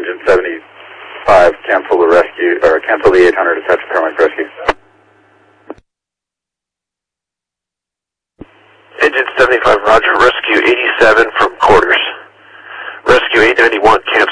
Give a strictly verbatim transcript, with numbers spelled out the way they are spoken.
engine seventy-five, cancel the rescue, or cancel the eight hundred, attach paramedic rescue. Engine seventy-five, roger, rescue eighty-seven from quarters. Rescue eight ninety-one, cancel.